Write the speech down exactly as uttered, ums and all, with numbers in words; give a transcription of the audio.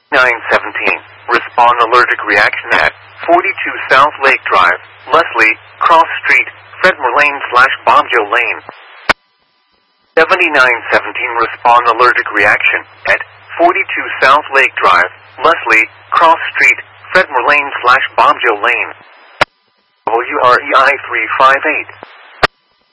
nine seventeen. Respond allergic reaction at forty-two South Lake Drive, Leslie, Cross Street, Fredmore Lane slash Bobjo Lane. seventy-nine seventeen. Respond allergic reaction at forty-two South Lake Drive, Leslie, Cross Street, Fredmore Lane slash Bobjo Lane. W R E I three five eight.